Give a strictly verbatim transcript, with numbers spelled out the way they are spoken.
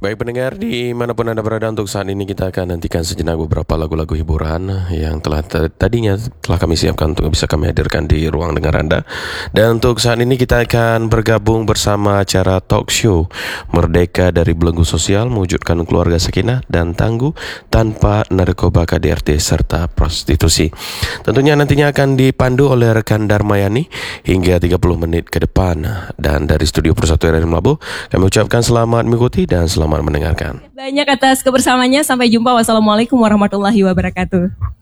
Baik pendengar dimanapun Anda berada, untuk saat ini kita akan nantikan sejenak beberapa lagu-lagu hiburan yang telah tadinya telah kami siapkan untuk bisa kami hadirkan di ruang dengar Anda. Dan untuk saat ini kita akan bergabung bersama acara talk show Merdeka dari Belenggu Sosial, mewujudkan keluarga sakinah dan tangguh tanpa narkoba, K D R T serta prostitusi. Tentunya nantinya akan dipandu oleh rekan Darmayani hingga tiga puluh menit ke depan. Dan dari studio Persatuan R R Melabu kami ucapkan selamat mengikuti dan selamat mendengarkan. Banyak atas kebersamaannya. Sampai jumpa. Wassalamualaikum warahmatullahi wabarakatuh.